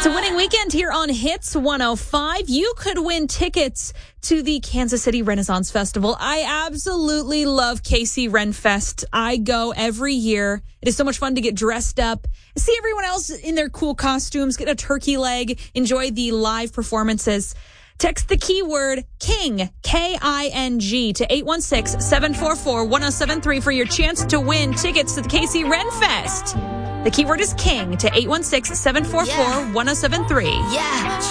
It's a winning weekend here on Hits 105. You could win tickets to the Kansas City Renaissance Festival. I absolutely love KC Ren Fest. I go every year. It is so much fun to get dressed up, see everyone else in their cool costumes, get a turkey leg, enjoy the live performances. Text the keyword KING, K-I-N-G, to 816-744-1073 for your chance to win tickets to the KC Ren Fest. The keyword is KING to 816-744-1073. Yeah.